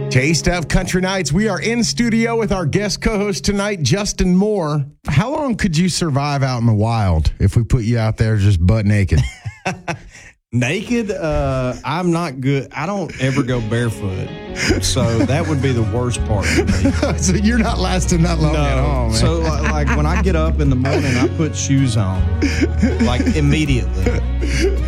Taste of Country Nights. We are in studio with our guest co-host tonight, Justin Moore. How long could you survive out in the wild if we put you out there just butt naked? Naked? I'm not good. I don't ever go barefoot. So that would be the worst part for me. So you're not lasting that long at all, man. So like when I get up in the morning, I put shoes on, like immediately.